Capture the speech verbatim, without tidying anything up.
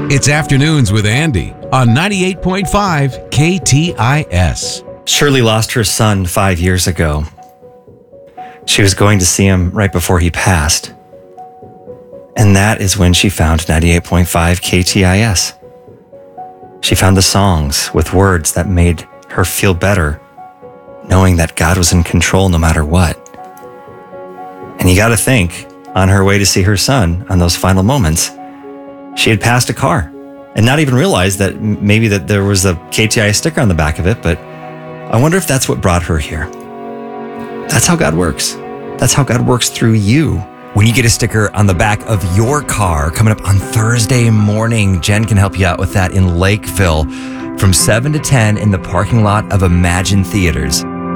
It's Afternoons with Andy on ninety-eight point five K T I S. Shirley lost her son five years ago. She was going to see him right before he passed. And that is when she found ninety-eight point five K T I S. She found the songs with words that made her feel better, knowing that God was in control no matter what. And you got to think, on her way to see her son on those final moments, she had passed a car and not even realized that maybe that there was a K T I S sticker on the back of it. But I wonder if that's what brought her here. That's how God works. That's how God works through you. When you get a sticker on the back of your car coming up on Thursday morning, Jen can help you out with that in Lakeville from seven to ten in the parking lot of Imagine Theaters.